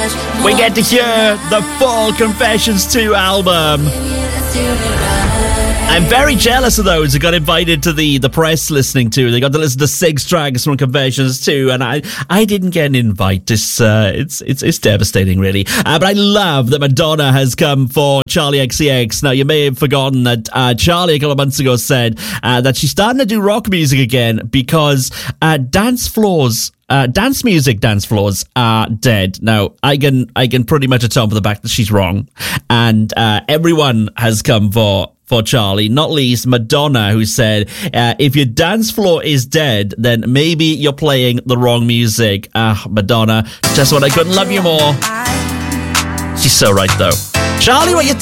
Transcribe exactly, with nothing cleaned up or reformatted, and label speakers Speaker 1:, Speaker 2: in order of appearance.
Speaker 1: we get to hear the full Confessions two album. I'm very jealous of those who got invited to the, the press listening to. They got to listen to six tracks from Confessions two, and I I didn't get an invite. It's uh, it's it's it's devastating, really. Uh, but I love that Madonna has come for Charli X C X. Now, you may have forgotten that uh, Charli a couple of months ago said uh, that she's starting to do rock music again because uh, dance floors. Uh, dance music dance floors are dead. Now, I can I can pretty much atone for the fact that she's wrong. And uh, everyone has come for for Charli, not least Madonna, who said, uh, if your dance floor is dead, then maybe you're playing the wrong music. Ah, Madonna, just when I couldn't love you more. She's so right, though. Charli, what you